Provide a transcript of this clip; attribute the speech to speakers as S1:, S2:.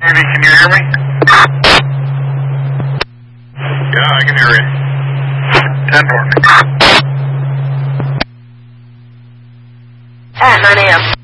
S1: Andy, can you hear me? Yeah, I can hear you. 10 for me.
S2: At 9 a.m.